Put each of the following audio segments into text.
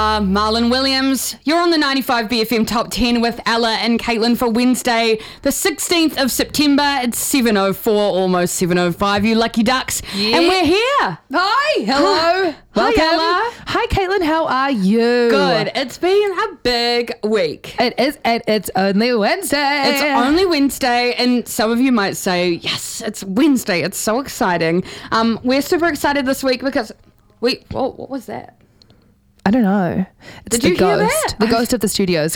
Marlon Williams, you're on the 95 BFM Top 10 with Ella and Caitlin for Wednesday, the 16th of September. It's 7:04, almost 7:05, you lucky ducks. Yeah. And we're here. Hi, hello. Hi, Ella. Hi, Caitlin. How are you? Good. It's been a big week. It is. It's only Wednesday. It's only Wednesday, and some of you might say, yes, it's Wednesday. It's so exciting. We're super excited this week because... Wait, what was that? I don't know. It's Did you hear that? The ghost of the studios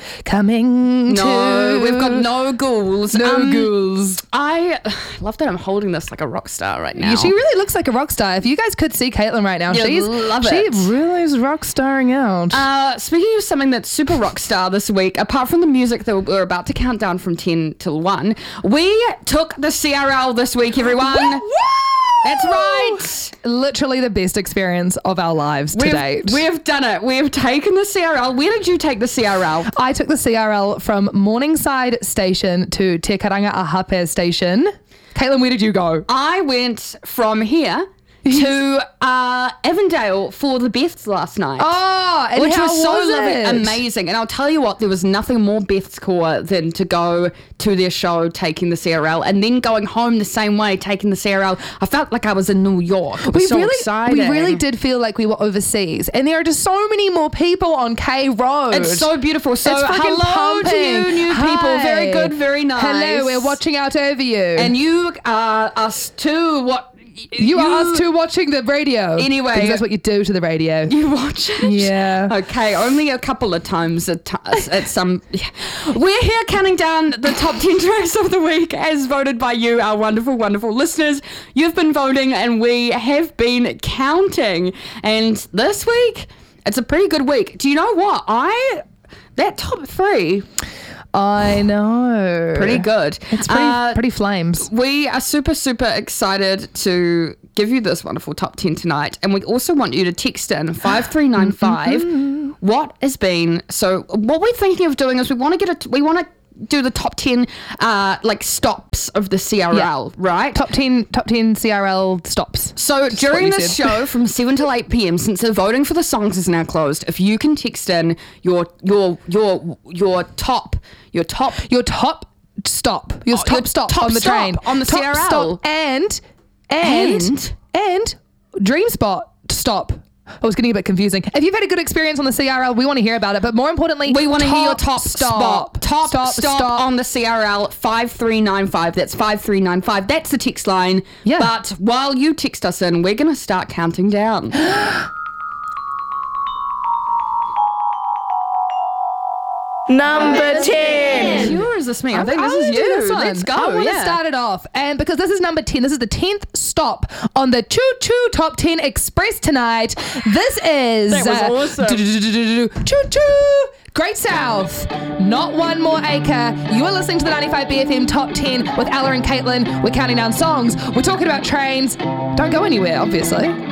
coming No, we've got no ghouls. No ghouls. I love that I'm holding this like a rock star right now. Yeah, she really looks like a rock star. If you guys could see Caitlin right now, You'd love it. She really is rock starring out. Speaking of something that's super rock star this week, apart from the music that we're about to count down from 10 till 1, we took the CRL this week, everyone. Woo! That's right. Literally the best experience of our lives to date. We've done it. We've taken the CRL. Where did you take the CRL? I took the CRL from Morningside Station to Te Karanga Ahape Station. Caitlin, where did you go? I went from here to Avondale for the Beths last night. Oh, and which how was so lovely, it? amazing. And I'll tell you what, there was nothing more Beth's core than to go to their show taking the CRL and then going home the same way taking the CRL. I felt like I was in New York. It was so exciting. We really did feel like we were overseas. And there are just so many more people on K Road. It's so beautiful. So it's hello pumping. to you new Hi. people. Very good, very nice. Hello, we're watching out over you. And you are us too. You are us two watching the radio. Anyway. Because that's what you do to the radio. You watch it? Yeah. Okay, only a couple of times at some... Yeah. We're here counting down the top 10 tracks of the week as voted by you, our wonderful, wonderful listeners. You've been voting and we have been counting. And this week, it's a pretty good week. Do you know what? That top 3... I know. Pretty good. It's pretty flames. We are super, super excited to give you this wonderful top 10 tonight. And we also want you to text in 5395 what has been. So what we're thinking of doing is we want to do the top 10 stops of the CRL, right? Top 10 CRL stops. So during this show from 7 till 8 p.m, since the voting for the songs is now closed, if you can text in your top stop on the train on the top CRL stop and dream spot stop. I was getting a bit confusing. If you've had a good experience on the CRL, we want to hear about it. But more importantly, we want to hear your top stop. Top stop on the CRL 5395. That's 5395. That's the text line. Yeah. But while you text us in, we're going to start counting down. Number 10. Is you or is this me? I think this is you. Let's go. I want to start it off. And because this is number 10, this is the 10th stop on the Choo Choo Top 10 Express tonight. This is... That was awesome. Choo Choo. Great South. Not one more acre. You are listening to the 95 BFM Top 10 with Ella and Caitlin. We're counting down songs. We're talking about trains. Don't go anywhere, obviously.